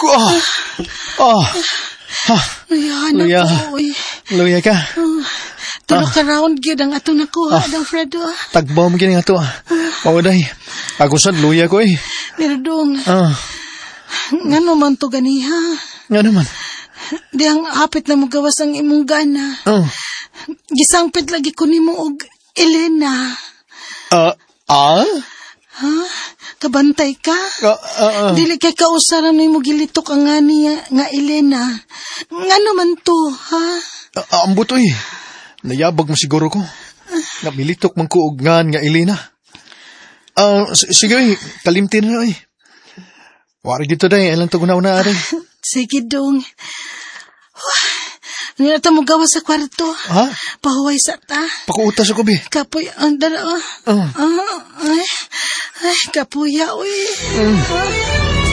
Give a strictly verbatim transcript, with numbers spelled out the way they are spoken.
Ah! Ah! Ha! Luya, anak Luya. ko, uy. Luya ka. Uh, Tulog ka round gyud ang atong nakuha, Ah. daw, Fredo. Tagbaw mo gini nga to ah. Mauday. Ako sad luya ko eh. Pero dong, Ah. nga naman to ganiha. Nga naman. Di ang hapit na magawas ang imong gana. Oh. Gisangpit lagi ko nimo og Elena. Ah. Ah? Ha? Kabantay ka? Ah, ah, ah. Dili kay kausaran mo mo gilitok ang nga niya nga Elena. Nga naman to, ha? Ah, ang buto eh. Nayabag mo siguro ko. Namilitok man ko og ngan nga Elena. Ah, s- sige eh. Kalimtin na eh. Wari dito dahi. Ilang to guna-una aray. Sige dong. Nga ta mo gawa sa kwarto. Ha? Pahuway sa ta. Pakuutas ako, bi. Kapoy ang dala. Oh. Ah, ay, ay, kapuya, uy. Mm. Ah.